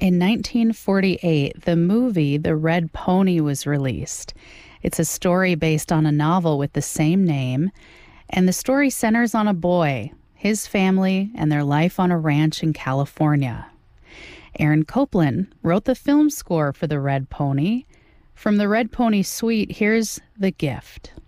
In 1948, the movie The Red Pony was released. It's a story based on a novel with the same name, and the story centers on a boy, his family, and their life on a ranch in California. Aaron Copland wrote the film score for The Red Pony. From the Red Pony Suite, here's The Gift.